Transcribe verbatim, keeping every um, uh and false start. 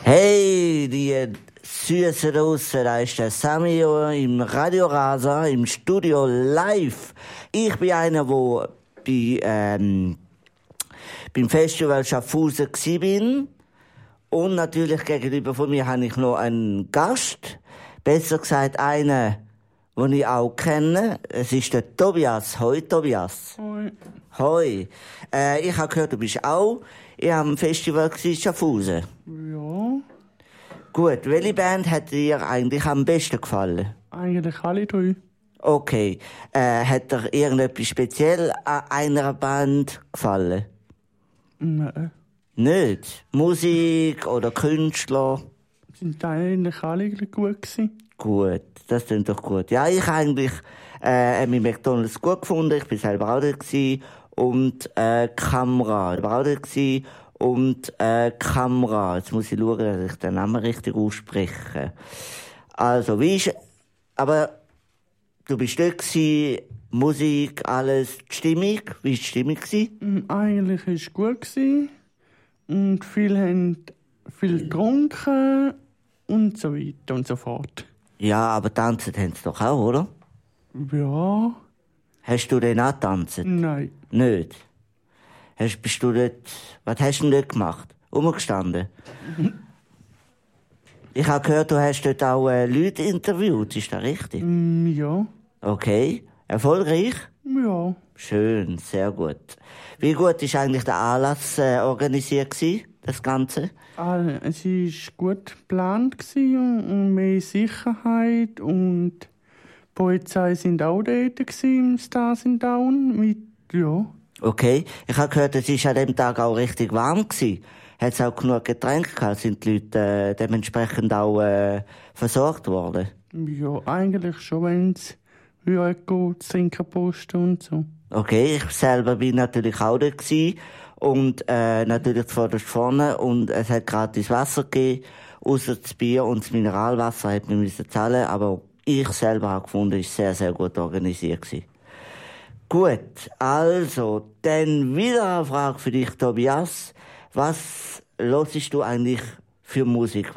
Hey, die Süße draussen, da ist der Samio im Radio Rasa, im Studio live. Ich bin einer, der bei, ähm, beim Festival Schaffhausen gsi bin. Und natürlich gegenüber von mir habe ich noch einen Gast. Besser gesagt einen, den ich auch kenne. Es ist der Tobias. Hoi, Tobias. Hoi. Hoi. Äh, ich habe gehört, du bist auch am Festival in Schaffhausen. Ja, Gut, welche Band hat dir eigentlich am besten gefallen? eigentlich alle drei. Okay. Äh, hat dir irgendetwas speziell an einer Band gefallen? Nein. Nicht? Musik oder Künstler? Sind eigentlich alle gut gewesen? Gut, das klingt doch gut. Ja, ich eigentlich äh, mich McDonald's gut gefunden. Ich bin selber auch da gewesen. Und äh, Kamera. Ich war auch da gewesen. Und äh, Kamera. Jetzt muss ich schauen, dass ich den Namen richtig ausspreche. Also, wie ist... Aber du bist dort gewesen, Musik, alles, die Stimmung. Wie war die Stimmung gewesen? Mm, Eigentlich war es gut gewesen. Und viele haben viel getrunken und so weiter und so fort. Ja, aber tanzen haben sie doch auch, oder? Ja, Hast du den auch getanzt? nein. Nicht? Hast, bist du dort... Was hast du denn dort gemacht? Umgestanden? Ich habe gehört, du hast dort auch äh, Leute interviewt. Ist das richtig? Mm, Ja, Okay. Erfolgreich? ja. Schön, sehr gut. Wie gut ist eigentlich der Anlass äh, organisiert gewesen, das Ganze? Ah, es war gut geplant gewesen und mehr Sicherheit und die Polizei sind auch dort gewesen, im Stars in Down mit, ja. Okay. Ich habe gehört, es war an dem Tag auch richtig warm gewesen. Hat es auch genug Getränke gehabt? Sind die Leute äh, dementsprechend auch äh, versorgt worden? Ja, eigentlich schon, wenn es höher geht, trinken posten und so. Okay, ich selber bin natürlich auch dort gewesen. Und äh, natürlich zuvorderst vorne. Und es hat gratis Wasser gegeben. Ausser das Bier und das Mineralwasser hat man müssen zahlen. Aber ich selber habe gefunden, es war sehr, sehr gut organisiert gewesen. Gut, also, dann wieder eine Frage für dich, Tobias. Was hörst du eigentlich für Musik?